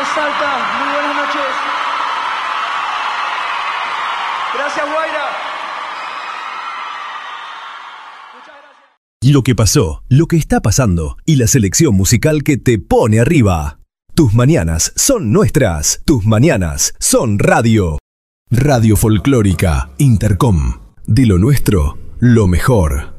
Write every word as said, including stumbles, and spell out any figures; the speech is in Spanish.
Salta, muy buenas noches. Gracias, Guaira. Muchas gracias. Lo que pasó, lo que está pasando y la selección musical que te pone arriba. Tus mañanas son nuestras. Tus mañanas son radio. Radio Folclórica Intercom. De lo nuestro, lo mejor.